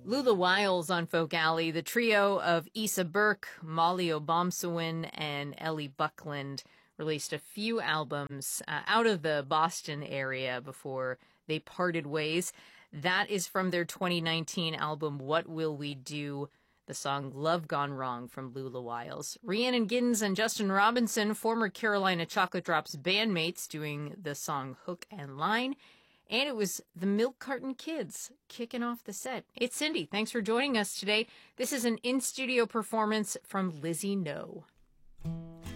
Lula Wiles on Folk Alley, the trio of Issa Burke, Molly Obomsawin, and Ellie Buckland released a few albums out of the Boston area before they parted ways. That is from their 2019 album, What Will We Do? The song Love Gone Wrong from Lula Wiles. Rhiannon Giddens and Justin Robinson, former Carolina Chocolate Drops bandmates, doing the song Hook and Line. And it was the Milk Carton Kids kicking off the set. It's Cindy. Thanks for joining us today. This is an in-studio performance from Lizzie No.